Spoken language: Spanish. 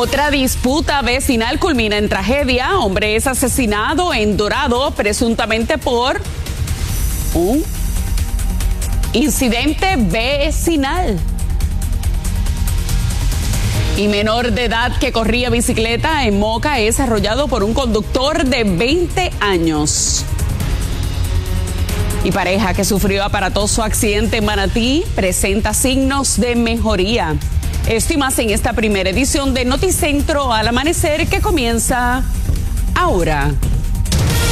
Otra disputa vecinal culmina en tragedia. Hombre es asesinado en Dorado, presuntamente por un incidente vecinal. Y menor de edad que corría bicicleta en Moca es arrollado por un conductor de 20 años. Y pareja que sufrió aparatoso accidente en Manatí presenta signos de mejoría. Esto y más en esta primera edición de Noticentro al Amanecer, que comienza ahora.